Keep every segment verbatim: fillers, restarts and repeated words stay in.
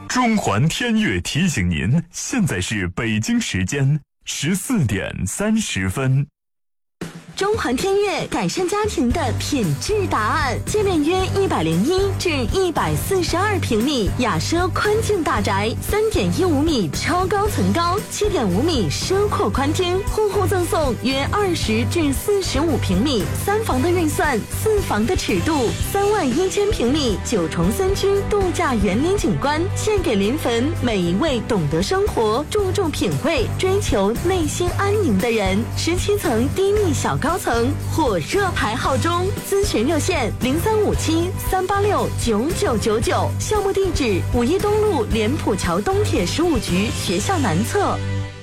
中环天悦提醒您，现在是北京时间十四点三十分。 中环天悦改善家庭的品质答案，界面约一百零一至一百四十二平米雅奢宽境大宅，三点一五米超高层高，七点五米奢阔宽厅，户户赠送约二十至四十五平米三房的预算，四房的尺度，三万一千平米九重三居度假园林景观，献给临汾每一位懂得生活、注重品味、追求内心安宁的人。十七层低密小高层火热排号中，咨询热线零三五七三八六九九九九，项目地址五一东路莲浦桥东铁十五局学校南侧。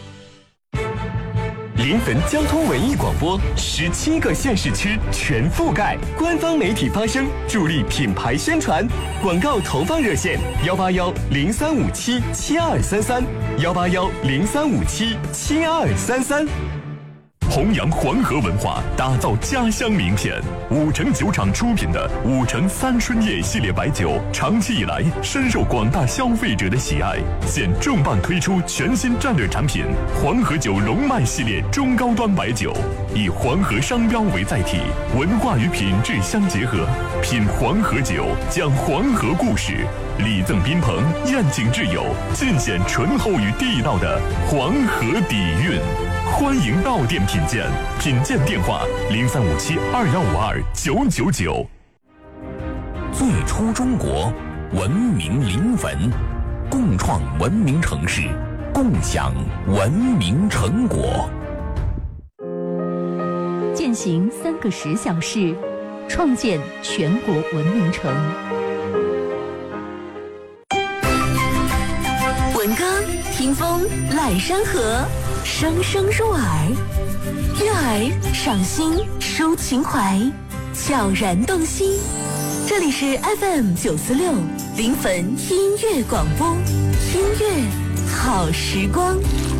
临汾交通文艺广播，十七个县市区全覆盖，官方媒体发声，助力品牌宣传。广告投放热线：幺八幺零三五七七二三三，幺八幺零三五七七二三三。 弘扬黄河文化，打造家乡名片。五城酒厂出品的五城三春夜系列白酒，长期以来深受广大消费者的喜爱。现重磅推出全新战略产品黄河酒龙脉系列中高端白酒，以黄河商标为载体，文化与品质相结合。品黄河酒，讲黄河故事，礼赠宾朋，宴请挚友，尽显醇厚与地道的黄河底蕴。欢迎到店品鉴，品鉴电话零三五七二幺五二九九九。 最初中国，文明临汾，共创文明城市，共享文明成果。 践行三个十小时，创建全国文明城。 闻歌听风赖山河，声声入耳，悦耳赏心，抒情怀，悄然动心。这里是 F M 九四六临汾音乐广播，音乐好时光。